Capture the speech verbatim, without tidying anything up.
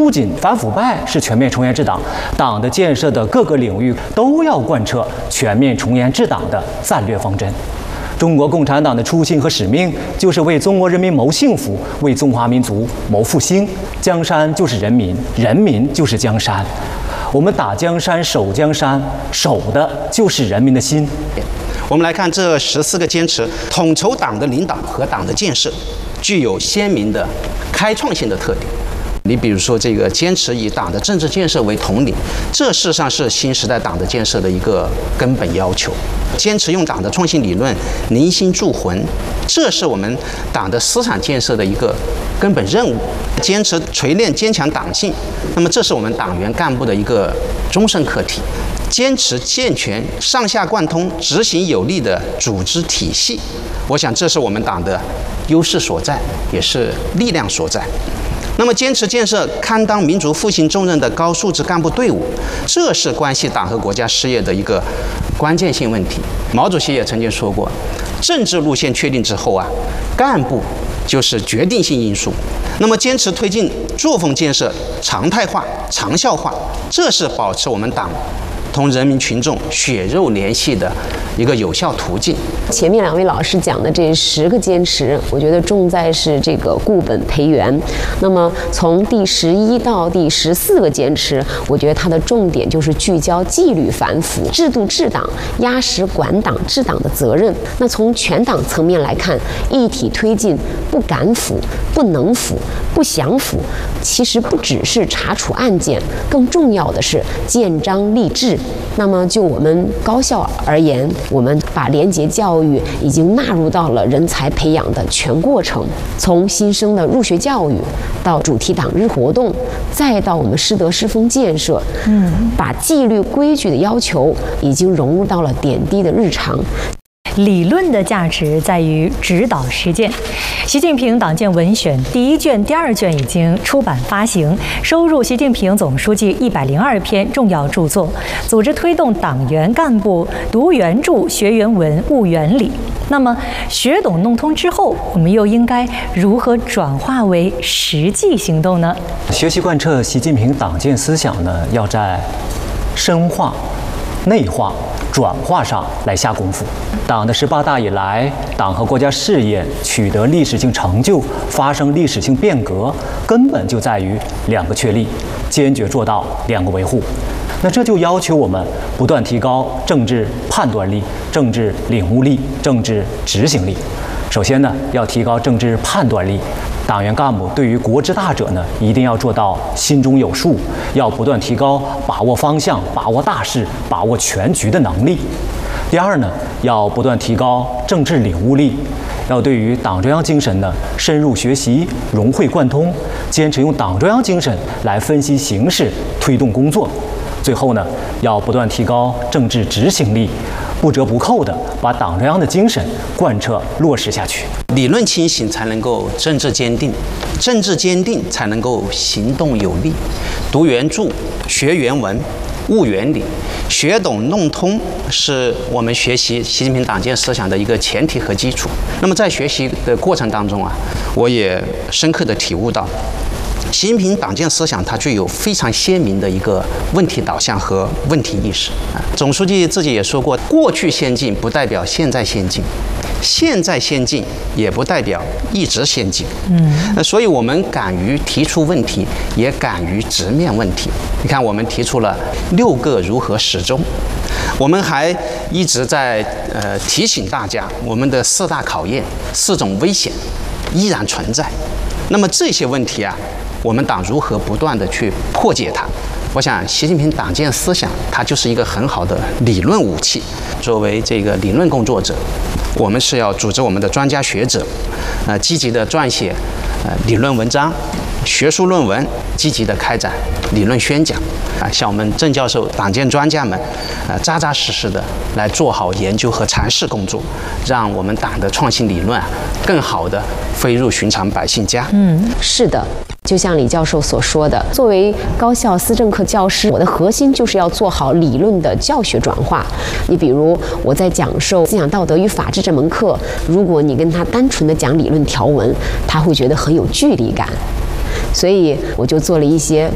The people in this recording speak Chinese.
不仅反腐败是全面从严治党，党的建设的各个领域都要贯彻全面从严治党的战略方针。中国共产党的初心和使命就是为中国人民谋幸福，为中华民族谋复兴。江山就是人民，人民就是江山。我们打江山、守江山，守的就是人民的心。 我们来看这十四个坚持，统筹党的领导和党的建设，具有鲜明的开创性的特点。你比如说，这个坚持以党的政治建设为统领，这事实上是新时代党的建设的一个根本要求。坚持用党的创新理论凝心铸魂，这是我们党的思想建设的一个根本任务。坚持锤炼坚强党性，那么这是我们党员干部的一个终身课题。坚持健全上下贯通、执行有力的组织体系，我想这是我们党的优势所在，也是力量所在。那么，坚持建设堪当民族复兴重任的高素质干部队伍，这是关系党和国家事业的一个关键性问题。毛主席也曾经说过，政治路线确定之后啊，干部就是决定性因素。那么，坚持推进作风建设常态化、长效化，这是保持我们党同人民群众血肉联系的一个有效途径。 前面两位老师讲的这十个坚持，我觉得重在是这个固本培元。那么从第十一到第十四个坚持，我觉得它的重点就是聚焦纪律反腐、制度治党、压实管党治党的责任。那从全党层面来看，一体推进不敢腐、不能腐、不想腐，其实不只是查处案件，更重要的是建章立制。那么就我们高校而言，我们把廉洁教育已经纳入到了人才培养的全过程，从新生的入学教育到主题党日活动，再到我们师德师风建设，嗯，把纪律规矩的要求已经融入到了点滴的日常。 理论的价值在于指导实践。习近平党建文选第一卷、第二卷已经出版发行，收入习近平总书记一百零二篇重要著作，组织推动党员干部读原著、学原文、悟原理。那么，学懂弄通之后，我们又应该如何转化为实际行动呢？ 学习贯彻习近平党建思想呢，要在深化、内化、转化上来下功夫。党的十八大以来，党和国家事业取得历史性成就，发生历史性变革，根本就在于两个确立，坚决做到两个维护。那这就要求我们不断提高政治判断力、政治领悟力、政治执行力。首先呢，要提高政治判断力。党员干部对于国之大者呢，一定要做到心中有数，要不断提高把握方向、把握大势、把握全局的能力。第二呢，要不断提高政治领悟力，要对于党中央精神呢深入学习、融会贯通，坚持用党中央精神来分析形势、推动工作。最后呢，要不断提高政治执行力，不折不扣地把党中央的精神贯彻落实下去。 理论清醒才能够政治坚定，政治坚定才能够行动有力。读原著、学原文、悟原理，学懂弄通是我们学习习近平党建思想的一个前提和基础。那么在学习的过程当中啊，我也深刻地体悟到，习近平党建思想它具有非常鲜明的一个问题导向和问题意识。总书记自己也说过，过去先进不代表现在先进，现在先进也不代表一直先进。嗯，所以我们敢于提出问题，也敢于直面问题。你看，我们提出了六个如何始终，我们还一直在呃提醒大家，我们的四大考验、四种危险依然存在。那么这些问题啊，我们党如何不断地去破解它？我想，习近平党建思想它就是一个很好的理论武器。作为这个理论工作者，我们是要组织我们的专家学者，呃，积极地撰写呃理论文章、学术论文，积极地开展理论宣讲。啊，像我们郑教授、党建专家们，呃，扎扎实实的来做好研究和阐释工作，让我们党的创新理论啊，更好地飞入寻常百姓家。 嗯，是的。就像李教授所说的，作为高校思政课教师，我的核心就是要做好理论的教学转化。你比如我在讲授思想道德与法治这门课，如果你跟他单纯的讲理论条文，他会觉得很有距离感。所以我就做了一些